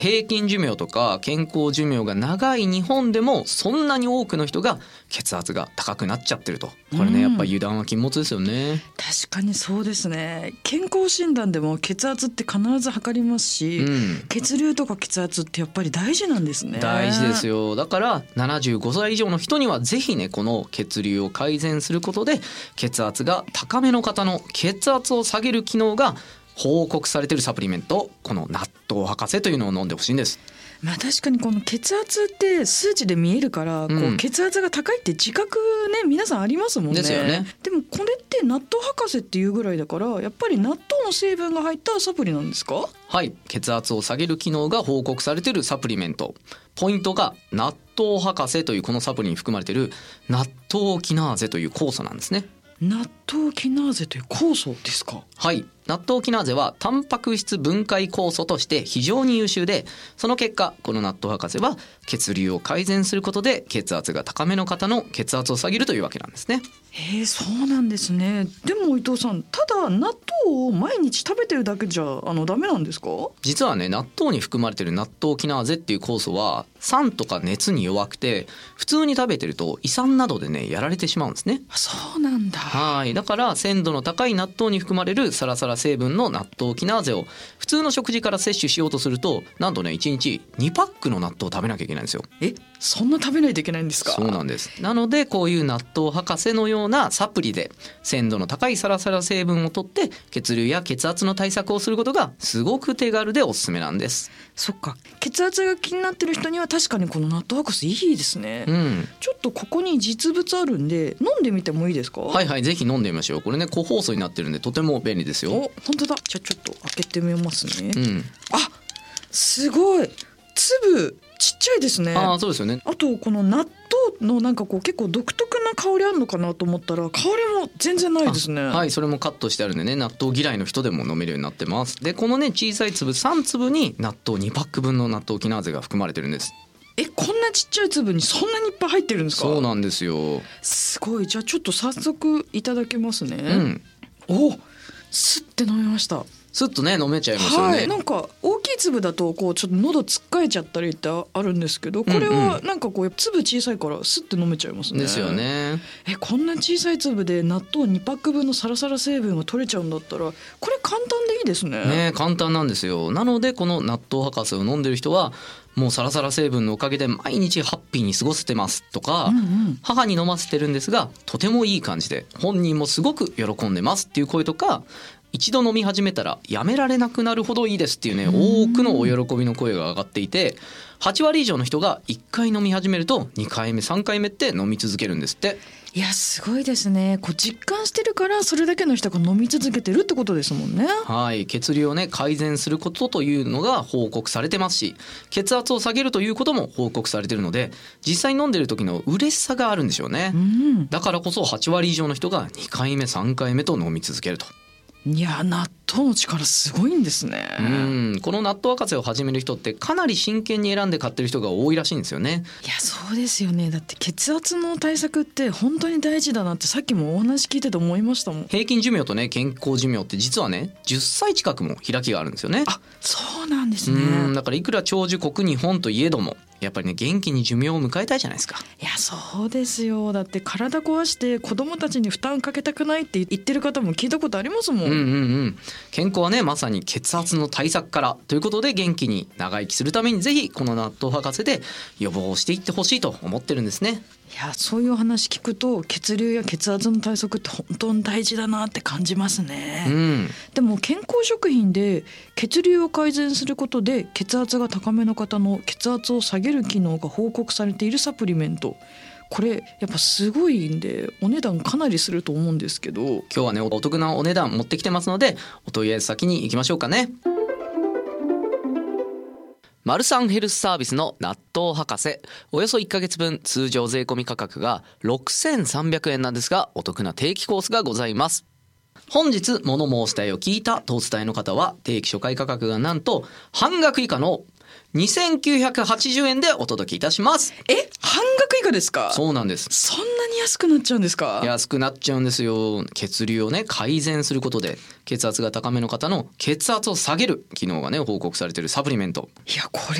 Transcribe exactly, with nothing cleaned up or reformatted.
平均寿命とか健康寿命が長い日本でもそんなに多くの人が血圧が高くなっちゃってると。これね、やっぱ油断は禁物ですよね。 確かにそうですね。健康診断でも血圧って必ず測りますし、うん、血流とか血圧ってやっぱり大事なんですね。 大事ですよ。だからななじゅうごさい以上の人にはぜひね、この血流を改善することで血圧が高めの方の血圧を下げる機能が報告されているサプリメント、この納豆博士というのを飲んでほしいんです。 まあ、確かにこの血圧って数値で見えるから、うん、こう血圧が高いって自覚ね、皆さんありますもんね。 ですよね。 でもこれって納豆博士っていうぐらいだから、やっぱり納豆の成分が入ったサプリなんですか？ はい、血圧を下げる機能が報告されているサプリメント。ポイントが納豆博士というこのサプリに含まれている納豆キナーゼという酵素なんですね。 納豆キナーゼという酵素ですか？ はい、納豆キナーゼはタンパク質分解酵素として非常に優秀で、その結果この納豆博士は血流を改善することで血圧が高めの方の血圧を下げるというわけなんですね。 へえ、そうなんですね。でも伊藤さん、ただ納豆を毎日食べてるだけじゃあのダメなんですか？ 実はね、納豆に含まれている納豆キナーゼっていう酵素は酸とか熱に弱くて、普通に食べてると胃酸などでねやられてしまうんですね。 あ、そうなんだ。 はい、だから鮮度の高い納豆に含まれるサラサラ成分の納豆キナーゼを普通の食事から摂取しようとすると、なんとねいちにちにパックの納豆を食べなきゃいけないんですよ。 え、そんな食べないといけないんですか？ そうなんです。なのでこういう納豆博士のようなサプリで鮮度の高いサラサラ成分を取って血流や血圧の対策をすることがすごく手軽でおすすめなんです。 そっか、血圧が気になってる人には確かにこの納豆博士いいですね、うん、ちょっとここに実物あるんで飲んでみてもいいですか？ はいはい、ぜひ飲んでみましょう。これね個包装になってるんでとても便利ですよ。 お、本当だ。じゃあちょっと開けてみますね、 うん、 あ、すごい粒ちっちゃいですね。 あ、そうですよね。 あとこの納豆のなんかこう結構独特な香りあるのかなと思ったら、香りも全然ないですね。 はい、それもカットしてあるんでね、納豆嫌いの人でも飲めるようになってます。でこのね小さい粒さん粒に納豆にパック分の納豆キナーゼが含まれてるんです。 え、こんなちっちゃい粒にそんなにいっぱい入ってるんですか？ そうなんですよ。 すごい。じゃあちょっと早速いただきますね、 うん、 お、すって飲みました。 スッとね飲めちゃいますよね、 はい、なんか大きい粒だとこうちょっと喉つっかえちゃったりってあるんですけど、これはなんかこう粒小さいからスッて飲めちゃいますね。 ですよね。 え、こんな小さい粒で納豆にパック分のサラサラ成分が取れちゃうんだったら、これ簡単でいいですね。 ね、簡単なんですよ。なのでこの納豆博士を飲んでる人はもうサラサラ成分のおかげで毎日ハッピーに過ごせてますとか、うんうん、母に飲ませてるんですがとてもいい感じで本人もすごく喜んでますっていう声とか、一度飲み始めたらやめられなくなるほどいいですっていうね、多くのお喜びの声が上がっていて、はちわり以上の人がいっかい飲み始めるとにかいめさんかいめって飲み続けるんですって。 いや、すごいですね。こう実感してるからそれだけの人が飲み続けてるってことですもんね。 はい、血流をね改善することというのが報告されてますし、血圧を下げるということも報告されてるので、実際飲んでる時の嬉しさがあるんでしょうね、うん、だからこそはちわり以上の人がにかいめさんかいめと飲み続けると。 いや、納豆の力すごいんですね。 うん、この納豆博士を始める人ってかなり真剣に選んで買ってる人が多いらしいんですよね。 いや、そうですよね。だって血圧の対策って本当に大事だなってさっきもお話聞いてて思いましたもん。 平均寿命とね健康寿命って実はねじゅっさい近くも開きがあるんですよね。 あ、そうなんですね。 うん、だからいくら長寿国日本といえどもやっぱりね元気に寿命を迎えたいじゃないですか。 いや、そうですよ。だって体壊して子供たちに負担かけたくないって言ってる方も聞いたことありますもん。 うんうんうん、健康はねまさに血圧の対策からということで、元気に長生きするためにぜひこの納豆博士で予防していってほしいと思ってるんですね。 いや、そういう話聞くと血流や血圧の対策って本当に大事だなって感じますね、うん、でも健康食品で血流を改善することで血圧が高めの方の血圧を下げる機能が報告されているサプリメント、これやっぱすごいんでお値段かなりすると思うんですけど、今日はねお得なお値段持ってきてますのでお問い合わせ先に行きましょうかね。マルサンヘルスサービスの納豆博士、およそいっかげつぶん通常税込み価格がろくせんさんびゃくえんなんですが、お得な定期コースがございます。本日物申したいを聞いたとお伝えの方は定期初回価格がなんと半額以下のにせんきゅうひゃくはちじゅうえんでお届けいたします。 え、半額以下ですか？ そうなんです。 そんなに安くなっちゃうんですか？ 安くなっちゃうんですよ。血流をね改善することで血圧が高めの方の血圧を下げる機能がね報告されているサプリメント。 いやこれ